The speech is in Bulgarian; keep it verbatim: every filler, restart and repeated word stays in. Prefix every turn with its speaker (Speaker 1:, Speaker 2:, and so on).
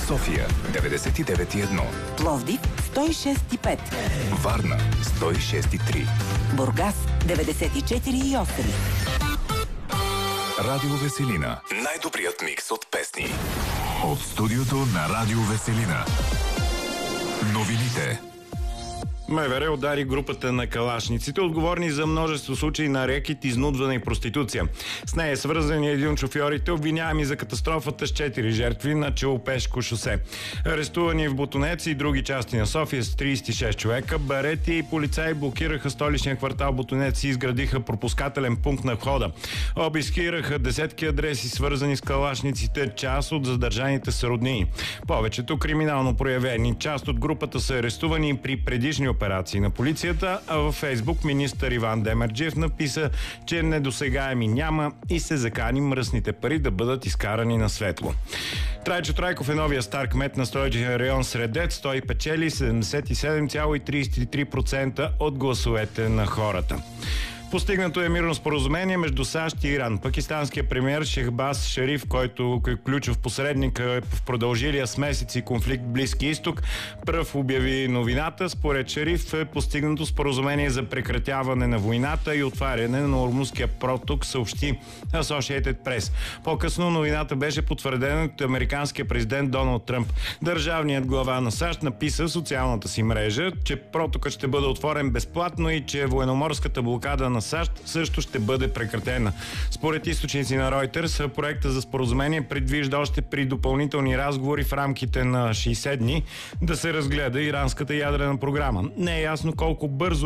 Speaker 1: София деветдесет и девет и едно,
Speaker 2: Пловдив сто и шест и пет,
Speaker 1: Варна сто и шест и три,
Speaker 2: Бургас деветдесет и четири и осем.
Speaker 1: Радио Веселина. Най-добрият микс от песни. От студиото на Радио Веселина. Новините.
Speaker 3: МВР удари групата на калашниците, отговорни за множество случаи на рекет, изнудване и проституция. С нея е свързан един от шофьорите, обвиняеми за катастрофата с четири жертви на Челопешко шосе. Арестувани в Ботунец и други части на София с тридесет и шест човека, барети и полицаи блокираха столичния квартал Ботунец и изградиха пропускателен пункт на входа. Обискираха десетки адреси, свързани с калашниците, част от задържаните са роднини. Повечето криминално проявени. Част от групата са арестувани при предишни операции на полицията, а във Фейсбук министър Иван Демерджиев написа, че недосегаеми няма и се закани мръсните пари да бъдат изкарани на светло. Трайчо Трайков е новия стар кмет на столичен район Средец. Той печели седемдесет и седем цяло тридесет и три процента от гласовете на хората. Постигнато е мирно споразумение между САЩ и Иран. Пакистанският премиер Шехбаз Шариф, който е ключов посредник в продължилия с месеци конфликт в Близки изток, пръв обяви новината. Според Шариф е постигнато споразумение за прекратяване на войната и отваряне на Ормузския проток, съобщи Associated Press. По-късно новината беше потвърдена от американския президент Доналд Тръмп. Държавният глава на САЩ написа в социалната си мрежа, че протокът ще бъде отворен безплатно и че военноморската блокада на САЩ също ще бъде прекратена. Според източници на Reuters, проекта за споразумение предвижда още при допълнителни разговори в рамките на шейсет дни да се разгледа иранската ядрена програма. Не е ясно колко бързо